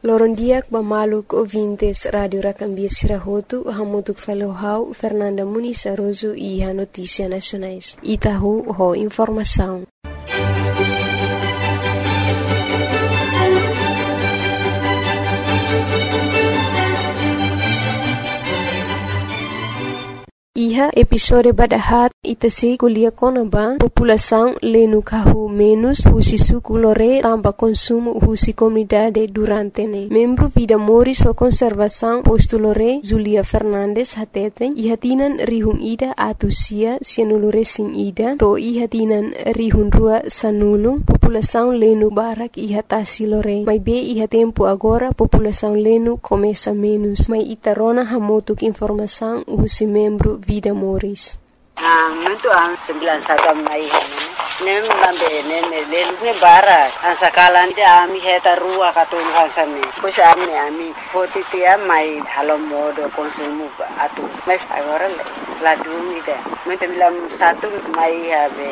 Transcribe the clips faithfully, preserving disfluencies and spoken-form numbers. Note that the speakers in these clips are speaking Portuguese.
Lorondiak bamaluk ouvintes Radio Racambia Sirahotu, hamutuk falohau Fernanda Muniz Aroso e a Notícia Nacionais. Itahu ho informação. Iha episode badahat itase kuliah konaba população lenu kahu menos husi suku lore tamba consumo husi comunidade durante ne. Membro Vida Moris o conservação posto lore Zulia Fernandes hateten iha tinan rihun ida atusia sianulure sin ida to iha tinan rihun rua sanulu população lenu barak iha tasi lore. Mai be iha tempo agora população lenu começa menos. Mai itarona hamotuk informação husi membro Vida Moris. Ah, muito an sembilan satu mai nem lambe nem lelu ne bara an sakalan dia ami heta rua katun hansane pois ami ami foti tia mai halo modo konsumo atu mas agora la dumida muito bilang satu mai habe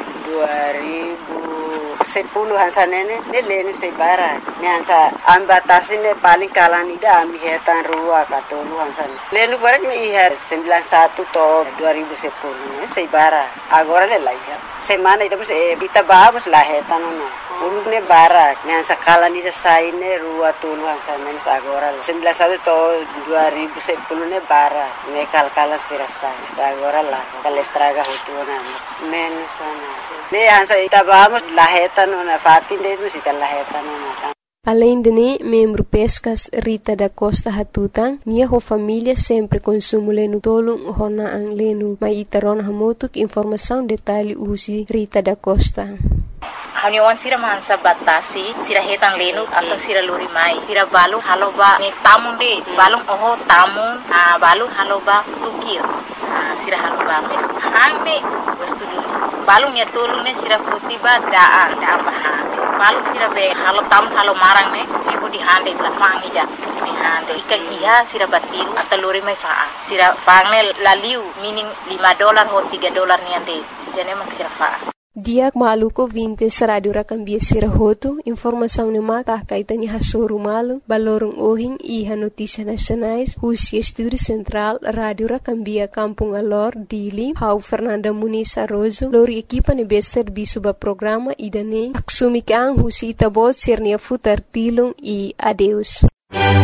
dua ribu sepuluh hansanene ne lenu se bara ne hansa ambatasi ne paling kalan ida ami hetan rua katun hansane lenu bara ne iha sembilan satu to dua ribu sepuluh ne se bara agora le lai semana ida e kita vamos la hetan no uluk ne bara ne hansa kalan ida sai ne rua tulu hansane agora sembilan satu to dua ribu sepuluh ne bara ne kalkala sirasta agora la kalestraga hutuna menos ana ne hansa ita vamos la hetan na fatin de musita la hetan na. Além de ne, membro Pescas Rita da Costa Hatutang, minha ho família sempre consumo lenu tolong hona ang lenu. Mai itaron hamotuk informação detalhe usi Rita da Costa. Haniwan sira mansa batasi sira hetan lenu atau sira luri mai sira balung haloba ni tamun de balung oho tamun ah balung haloba tukir ah sira haloba mes hangne wastu dulu balung ya tolu ne sira futiba daa daa baha balung sira be halo tam halo marang ne ibu di hande la fangi ja ni hande ikan iya sira batiru atau luri mai faa sira fangne laliu meaning lima dolar ho tiga dolar ni ande jane mak sira faa. Diak maluko vintes Radio Racambia Sirahotu, informação ne maka kaitani hasuru malu, balorong ohing iha Notícia Nacionais, husi Estúdio Central, Radio Racambia Kampung Alor, Dili, hau Fernanda Muniz Aroso, lori equipa ne bester bisuba programa idane, aksumikang husi itabot sirnia futar tilung e adeus.